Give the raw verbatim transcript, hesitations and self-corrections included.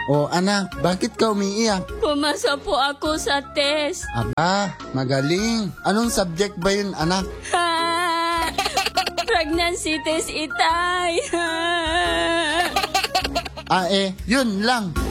O anak, bakit ka umiiyak? Pumasa po ako sa test. Aba, magaling. Anong subject ba yun, anak? Ha! Pregnancy test, itay. Ah eh, yun lang.